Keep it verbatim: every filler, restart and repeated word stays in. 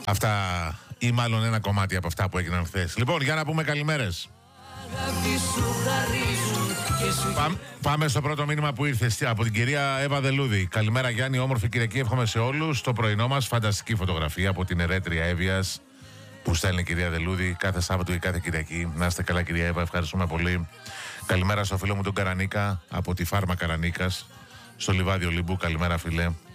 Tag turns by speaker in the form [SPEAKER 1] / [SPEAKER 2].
[SPEAKER 1] Αυτά ή μάλλον ένα κομμάτι από αυτά που έγιναν χθες. Λοιπόν, για να πούμε καλημέρες. Πά, πάμε στο πρώτο μήνυμα που ήρθε από την κυρία Εύα Δελούδη. Καλημέρα Γιάννη, όμορφη Κυριακή, εύχομαι σε όλους. Το πρωινό μας φανταστική φωτογραφία από την ερέτρια Εύβοιας που στέλνει η κυρία Δελούδη κάθε Σάββατο και κάθε Κυριακή. Να είστε καλά κυρία Εύα, ευχαριστούμε πολύ. Καλημέρα στο φίλο μου τον Καρανίκα από τη Φάρμα Καρανίκας στο Λιβάδι Ολύμπου. Καλημέρα φίλε.